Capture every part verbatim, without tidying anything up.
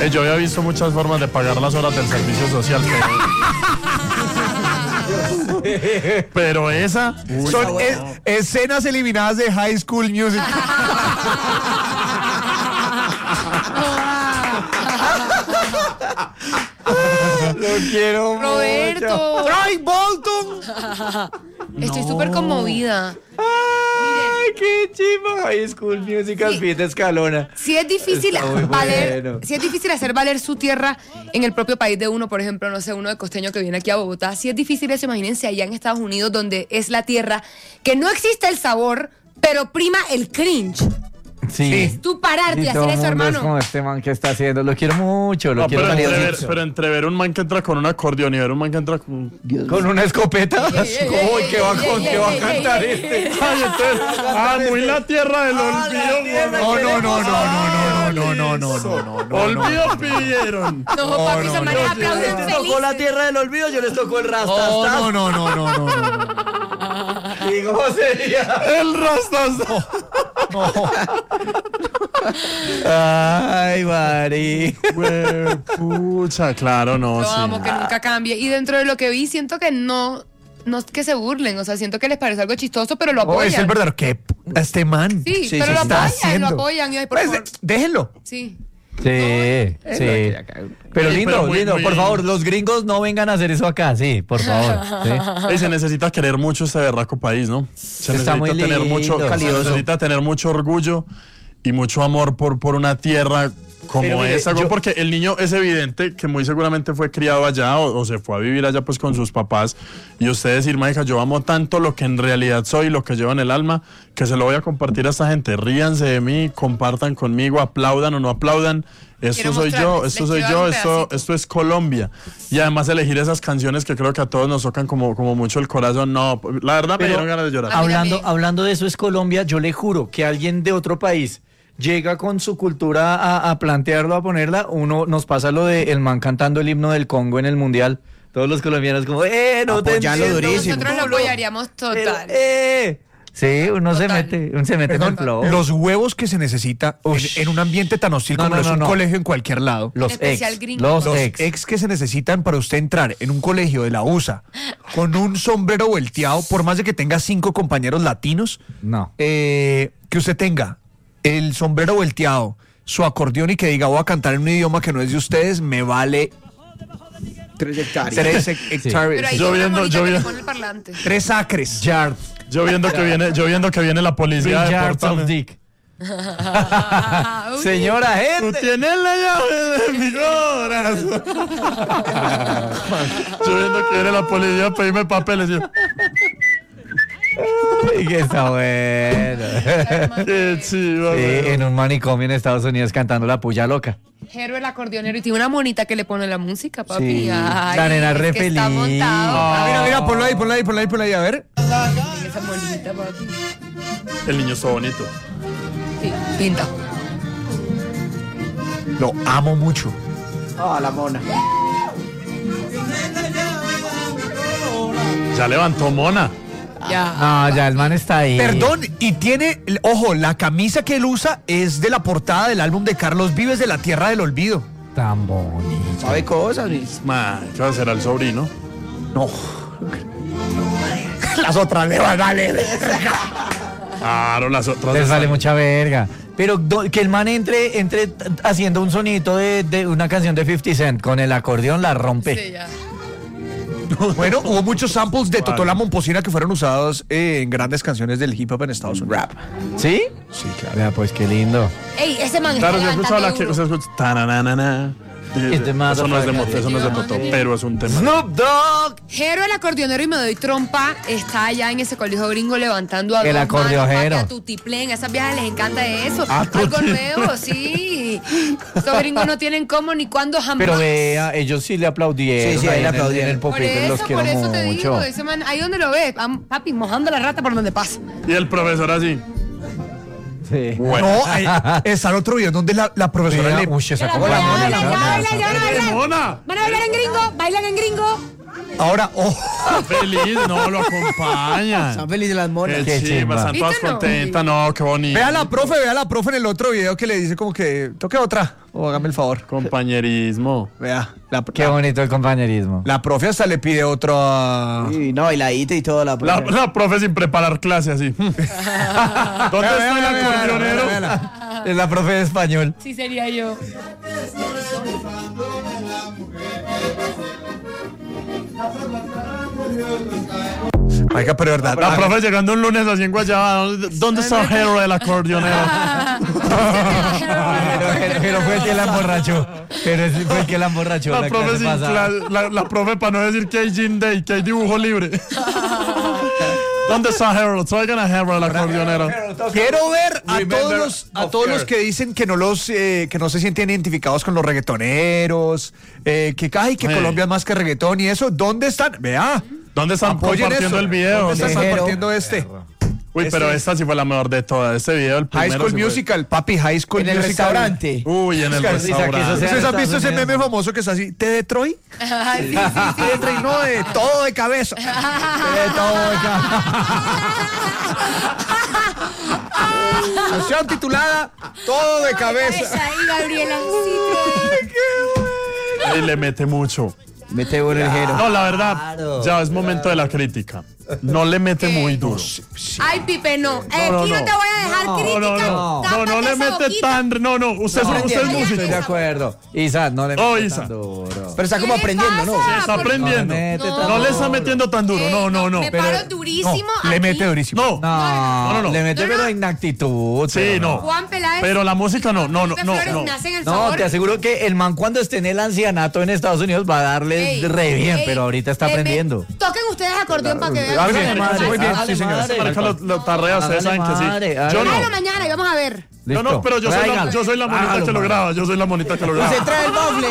Eh, yo había visto muchas formas de pagar las horas del servicio social, pero, pero esa... Uy, Son no. es- escenas eliminadas de High School Music. Lo quiero Roberto. ¡Ay, Bolton! Estoy súper conmovida. ¡Ay, qué chiva! High School Musical, Sí. Fiesta Escalona. Si es difícil Está muy valer, bueno. si es difícil hacer valer su tierra en el propio país de uno, por ejemplo, no sé, uno de costeño que viene aquí a Bogotá, si es difícil eso, imagínense allá en Estados Unidos, donde es la tierra que no existe el sabor, pero prima el cringe. Sí. Tú pararte y Y hacer todo eso, mundo es hermano. como este man que está haciendo. Lo quiero mucho, lo No, quiero pero, entre ver, calientito. pero entre ver un man que entra con un acordeón y ver un man que entra con... Con una escopeta. Ey, ey, ey, Uy, ¿qué va, ey, con, ey, ¿qué va a ey, cantar ey, este? Ay, entonces, ah, muy la tierra del olvido. No, no, no, no, no, no, no, no, no, no, no, no. Olvido pidieron. No, papi, no, esos manes no, aplauden no, felices. tierra del olvido, yo les tocó el rasta. Oh, no, no, no, no, no, no. ¿Y cómo sería? El rastazo. Ay, Mari. Güey, pucha, claro, no, Lo sí. amo, que nunca cambie. Y dentro de lo que vi, siento que no, no es que se burlen, o sea, siento que les parece algo chistoso, pero lo Oh, apoyan. es el verdadero. ¿Qué? p- Este man. Sí, pero ¿qué lo está apoyan, haciendo? lo apoyan. Y, ay, por Pues, favor. de- déjenlo. Sí. Sí, sí. Pero Sí, lindo, pero muy- lindo. muy- Por favor, los gringos no vengan a hacer eso acá, sí, por favor. ¿sí? Ey, se necesita querer mucho este berraco país, ¿no? Se Está necesita muy tener lindo, mucho, se calidoso. necesita tener mucho orgullo y mucho amor por, por una tierra como Pero mire, esa, güey, yo- porque el niño es evidente que muy seguramente fue criado allá o, o se fue a vivir allá pues con sus papás y usted decir, maija, yo amo tanto lo que en realidad soy, lo que llevo en el alma, que se lo voy a compartir a esta gente, ríanse de mí, compartan conmigo, aplaudan o no aplaudan. Esto Quiero soy yo, mostrarles, esto les soy quiero yo, dar un esto, pedacito. esto es Colombia. Y además elegir esas canciones que creo que a todos nos tocan como, como mucho el corazón. No, la verdad me Pero- dieron ganas de llorar. A mí Hablando, también. hablando de eso es Colombia, yo le juro que alguien de otro país llega con su cultura a, a plantearlo, a ponerla, uno nos pasa lo de el man cantando el himno del Congo en el Mundial. Todos los colombianos como, eh, no te Apoyando entiendo. durísimo. Nosotros lo culo". apoyaríamos Pero, total. eh. Sí, uno se Total. mete, uno se mete en el flow. Los huevos que se necesita en, Ush. en un ambiente tan hostil No, como no, es no, un no. colegio en cualquier lado. Los Especial ex, gringo. los Los ex. ex que se necesitan para usted entrar en un colegio de la U S A con un sombrero volteado, por más de que tenga cinco compañeros latinos, No. eh, que usted tenga el sombrero volteado, su acordeón y que diga voy a cantar en un idioma que no es de ustedes, me vale Tres hectáreas. tres hec- hectáreas. Pero ahí Yo tiene una viendo- monita yo que le viendo- pone el parlante. Tres acres. Yard. Yo viendo que viene, yo viendo que viene la Three policía de yards of Portame. dick. Ah, uy. Señora Tú gente. tienes la llave de mi corazón. Yo viendo que viene la policía a pedirme papeles. y yo, Ay, que está bueno. qué chido. Sí, güey. en un manicomio en Estados Unidos cantando La Puya Loca. Jero el acordeonero y tiene una monita que le pone la música, papi. Sí. Ay, La nena es re que está feliz. montado. Ah, mira, mira, ponlo ahí, ponlo ahí, ponlo ahí, ponlo ahí, a ver. Ay, esa monita, papi. El niño está bonito. Sí, pinta. Lo amo mucho. Ah, la mona. Ya levantó Mona. Ya. No, ya el man está ahí. Perdón, y tiene, ojo, la camisa que él usa es de la portada del álbum de Carlos Vives de La Tierra del Olvido. Tan bonito. Sabe cosas, mis. Ma, ¿qué va a hacer al sobrino? No. Las otras le van a darle. Claro, las otras. Les están- vale mucha verga. Pero do- que el man entre, entre t- haciendo un sonito de, de una canción de fifty Cent con el acordeón la rompe. Sí, ya. Bueno, hubo muchos samples de Totó la Momposina que fueron usados eh, en grandes canciones del hip hop en Estados Unidos. Rap. ¿Sí? Sí, claro. Vea, pues qué lindo. Ey, ese man Claro, yo está he escuchado la levantando que. duro. Usted escucha. Tananana. De- It's the Eso no es de motherfucker. moto, eso no es de Totó, pero es un tema. Snoop Dogg. Jero el acordeonero y me doy trompa está allá en ese colegio gringo levantando a El dos acordeonero. manos, papi, a tutiplén. A esas viejas les encanta eso. A Algo tuti- nuevo, sí. Estos gringos no tienen cómo ni cuándo jamás. Pero vea, ellos sí le aplaudieron. Sí, sí, ahí ahí le en el- aplaudieron. En el por pupitre, los eso, quiero por eso te mucho. digo, ese man, ahí donde lo ves, am- papi, mojando la rata por donde pasa. Y el profesor así. Sí. Bueno. No, hay- está el otro video donde la, la profesora Vea, le... uy, esa Ya, como ya, la ya, Mónica. ya, ya, ya, ya, ya. ¡Mona! ¿Van a bailar en gringo? ¿Bailan en gringo? Ahora, oh, Está feliz, no, lo acompañan. Están felices las monas. Qué Qué chimba, chimba. están todas ¿Viste o no? contentas, no, qué bonito. vea la profe, vea la profe en el otro video que le dice como que toque otra, o hágame el favor. Compañerismo. Vea, la, Qué la, bonito el compañerismo. la profe hasta le pide otro a... Y no, y la ita y todo la La, la profe sin preparar clase así. ¿Dónde Vea, está vea, el vea, vea, acordeonero? vea, vea. Es la profe de español. Sí, sería yo. Oiga, pero verdad. La profe llegando un lunes así en Guayabá. ¿Dónde está el héroe del acordeonero? Pero, pero- pero fue el que la emborrachó. Pero es- fue el que la emborrachó. La La, profe clase sin pasada. clase, la, la profe para no decir que hay gym day, que hay dibujo libre. ¿Dónde está Harold? Traigan a Harold, el acordeonero. Quiero ver a Remember todos los, a of todos los Earth. que dicen que no los eh, que no se sienten identificados con los reggaetoneros, eh, que ay, que Sí. Colombia es más que reggaetón y eso. ¿Dónde están? Vea. ¿Dónde están Apoyen compartiendo eso. el video? ¿Dónde están Tejero. compartiendo este? Uy, pero Este- esta sí fue la mejor de todas. Este video, el primero. High School sí fue- Musical, papi, High School En el Musical. restaurante. Uy, en el Oscar, Isa, que eso restaurante. sea- ¿Ustedes han visto ese Estados meme famoso que es así? ¿Te de Troy? Ay, sí, sí, sí. ¿Te de Troy? No, de todo de cabeza. De todo, Canción titulada Todo de cabeza. Esa ahí, Gabriela. Sí, Y le mete mucho. Mete bueno el jero. No, la verdad, ya es momento de la crítica. No le mete ¿Qué? muy duro. Ay, Pipe, no. Eh, No, no, aquí no, no. te voy a dejar No, crítica. no, no. No, no Tápate le esa mete boquita. tan. No, no. Usted, No, es- usted es entiendo. músico. Estoy de acuerdo. Isa, no le Oh, metas Isa. tan duro. Pero está como ¿Qué le aprendiendo, ¿no? pasa? Está Por- aprendiendo. No le mete No. tan No le está duro. metiendo tan duro. Eh, No, no, no. Me Pero- paro durísimo. No, le aquí. mete durísimo. No. No, No, no, no. le mete No, no. pero en actitud. Sí, pero no. Juan Peláez. Pero la música no, no, no, Pipe no. Flores no. nace en el No, sabor. te aseguro que el man cuando esté en el ancianato en Estados Unidos va a darle Ey, re bien, ey, pero ahorita está eh, me- aprendiendo. Toquen ustedes acordeón para que vean. Ah, que bien, se madre, pasa. muy bien, Hágale, sí, señor. madre. Marica, lo, lo tarrea, ustedes Hágale, saben que sí. madre, Yo hágale. no. Tráelo mañana y vamos a ver. Yo no, pero yo soy, la, Tráigalo. yo soy la monita Hágalo, que lo madre. graba. Yo soy la monita que lo graba. Se trae el bafle.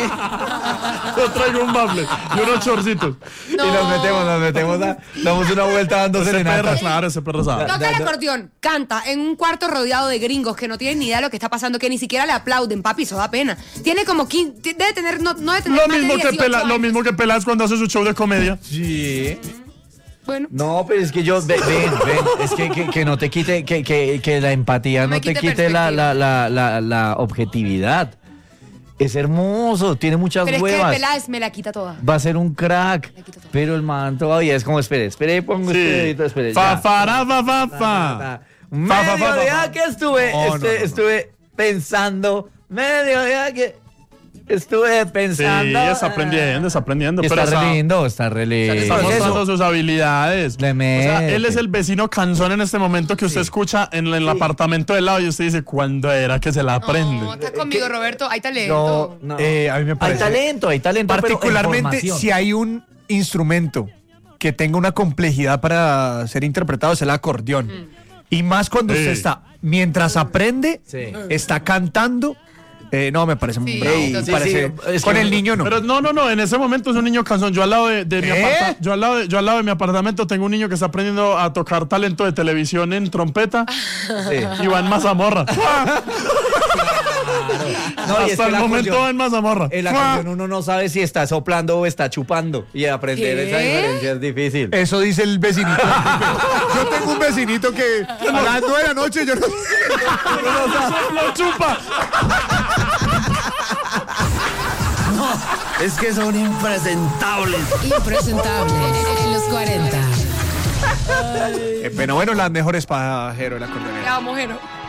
Yo traigo un bafle y unos chorcitos. No. Y nos metemos, nos metemos, a- damos una vuelta dando Ese perro, serenatas. claro, ese perro sabe. Toca el acordeón, canta en un cuarto rodeado de gringos que no tienen ni idea de lo que está pasando, que ni siquiera le aplauden, papi, eso da pena. Tiene como quince, debe tener, no, no debe tener Lo más de mismo, que dieciocho Pela, lo años. mismo que Pelas cuando hace su show de comedia. Sí. Bueno, No, pero es que yo, ve- ven, ven, es que, que, que no te quite, que, que, que la empatía No no, me te quite quite la, perspectiva. la, la, la, la objetividad. Es hermoso, tiene muchas pero es que huevas. Peláez me la quita toda. Va a ser un crack, Le quito todo. pero el man todavía es como, espere, espere, pongo este Sí. dedito, espere. Fa, ya. fa, ra, fa, fa, fa. Un Fa, fa, fa, fa, mediodía fa. que estuve, No, no, este- no, no. estuve pensando, mediodía que estuve Sí, pensando. está aprendiendo, está aprendiendo. Y Pero está está, re lindo, está re lindo. está mostrando sus habilidades. Le O sea, él mete. es el vecino cansón en este momento que usted escucha en el apartamento de lado y usted dice, ¿cuándo era que se la aprende? No, estás conmigo, Roberto, hay talento. No, no. Eh, a mí me Hay parece. talento, hay talento. pero en Particularmente formación. si hay un instrumento que tenga una complejidad para ser interpretado, es el acordeón. Y más cuando Sí. usted está, mientras aprende, Sí. está cantando. eh, no, me parece Sí, bravo, sí, me sí, parece- sí, es con que- el niño no. Pero no, no, no, en ese momento es un niño cansón. Yo al lado de, de mi ¿Qué? aparta- yo al lado de, yo al lado de mi apartamento tengo un niño que está aprendiendo a tocar talento de televisión en trompeta Sí. y va en mazamorra. No, y es Hasta que el el momento acordeón- va en mazamorra. El acordeón uno no sabe si está soplando o está chupando. Y aprender ¿Qué? esa diferencia es difícil. Eso dice el vecinito. Yo tengo un vecinito que a las nueve de la noche yo no... ¡Lo chupa! Es que son impresentables. Impresentable en los cuarenta. Eh, pero bueno, las mejores pajeros el acordeón. La mujer.